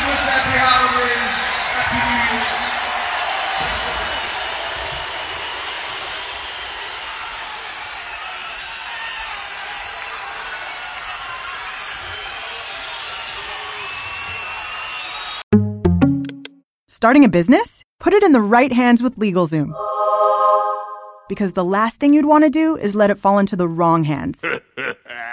Christmas, happy holidays, happy New Year. Starting a business? Put it in the right hands with LegalZoom. Because the last thing you'd want to do is let it fall into the wrong hands.